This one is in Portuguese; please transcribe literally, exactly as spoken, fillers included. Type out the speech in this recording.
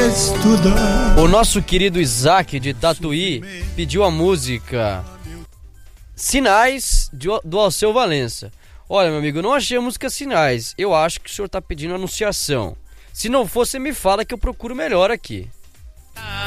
estudar. O nosso querido Isaac de Tatuí pediu a música Sinais de, do Alceu Valença. Olha, meu amigo, eu não achei a música Sinais. Eu acho que o senhor tá pedindo Anunciação. Se não for, você me fala que eu procuro melhor aqui.